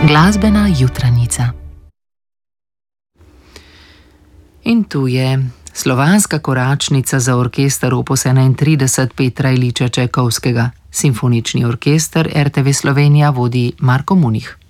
Glasbena jutranica. In tu je slovanska koračnica za orkester opus 31 Petra Iljiča Čajkovskega. Simfonični orkester RTV Slovenija vodi Marko Munih.